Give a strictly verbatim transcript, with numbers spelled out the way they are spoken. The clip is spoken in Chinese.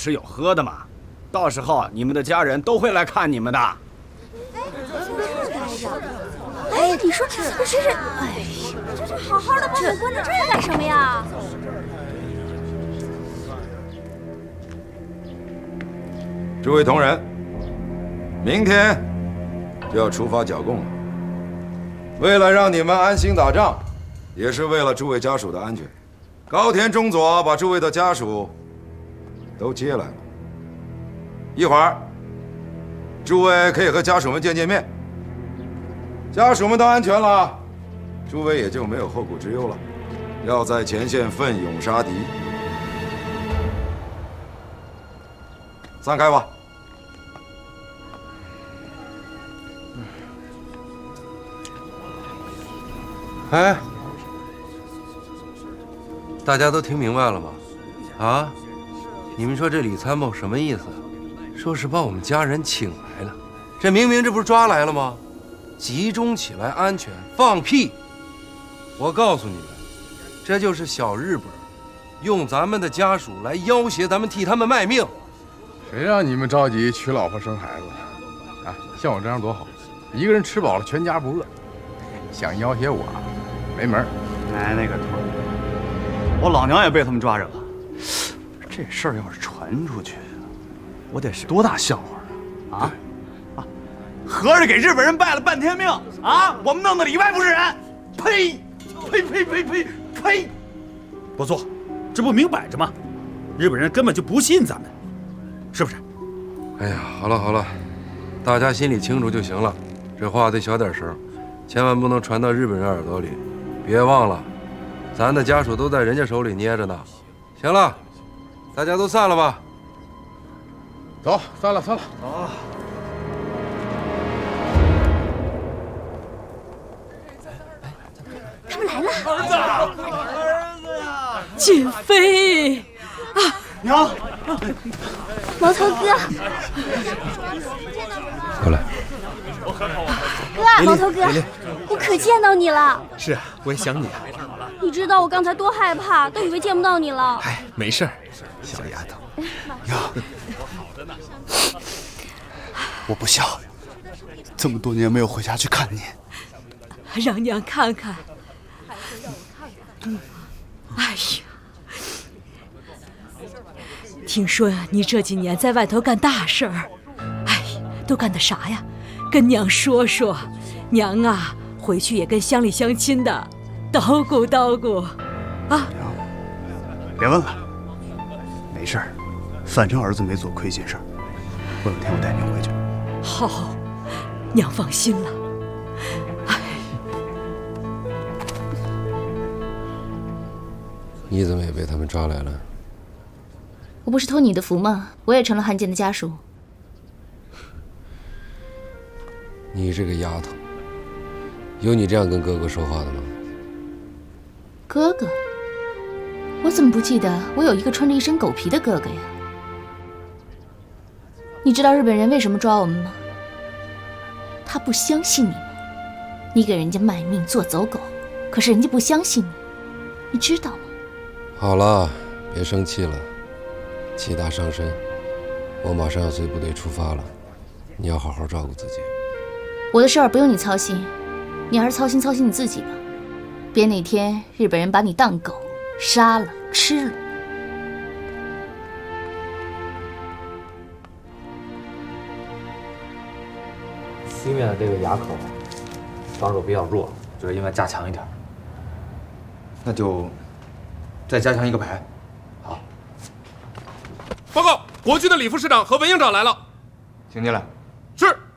吃有喝的嘛。到时候你们的家人都会来看你们的。 哎，你说这这是，哎呀，这这好好的把我关在这儿干什么呀？ 诸位同仁，明天就要出发剿共了。为了让你们安心打仗，也是为了诸位家属的安全，高田中佐把诸位的家属都接来了。一会儿，诸位可以和家属们见见面。家属们都安全了，诸位也就没有后顾之忧了。要在前线奋勇杀敌。散开吧。 哎，大家都听明白了吗？啊，你们说这李参谋什么意思？说是把我们家人请来了，这明明这不是抓来了吗？集中起来，安全，放屁！我告诉你们，这就是小日本用咱们的家属来要挟咱们，替他们卖命。 谁让你们着急娶老婆生孩子呢？啊，像我这样多好，一个人吃饱了，全家不饿。想要挟我，没门儿！ 哎，那个头儿，我老娘也被他们抓着了。这事儿要是传出去，我得是多大笑话啊！啊，合着给日本人卖了半天命啊！我们弄得里外不是人！呸！呸呸呸呸呸！ 不错，这不明摆着吗？日本人根本就不信咱们，是不是？ 哎呀，好了好了，大家心里清楚就行了。这话得小点声，千万不能传到日本人耳朵里。别忘了，咱的家属都在人家手里捏着呢。行了，大家都散了吧。 走，散了散了。 走。 他们来了。 儿子，儿子呀！ 锦飞啊， 娘， 毛头哥， 过来。 哥，毛头哥，我可见到你了。 是啊，我也想你啊。 你知道我刚才多害怕，都以为见不到你了。 哎，没事儿，小丫头。 呀，我不孝，这么多年没有回家去看你， 让娘看看。哎呀，听说你这几年在外头干大事儿，哎，都干的啥呀？跟娘说说，娘啊，回去也跟乡里乡亲的叨咕叨咕，啊！ 别问了，没事儿，反正儿子没做亏心事儿。过两天我带您回去。 好，娘放心了。哎， 你怎么也被他们抓来了？ 我不是托你的福吗？我也成了汉奸的家属。 你这个丫头，有你这样跟哥哥说话的吗？ 哥哥？我怎么不记得我有一个穿着一身狗皮的哥哥呀？你知道日本人为什么抓我们吗？他不相信你们，你给人家卖命做走狗，可是人家不相信你，你知道吗？ 好了，别生气了，气大伤身。我马上要随部队出发了，你要好好照顾自己。 我的事儿不用你操心，你还是操心操心你自己吧。别哪天日本人把你当狗杀了吃了。 西面的这个垭口防守比较弱，觉得应该加强一点。 那就再加强一个排。好。 报告，国军的李副师长和文营长来了。 请进来。 是。